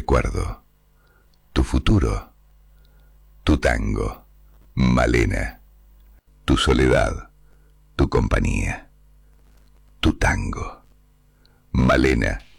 recuerdo, tu futuro, tu tango, Malena, tu soledad, tu compañía, tu tango, Malena.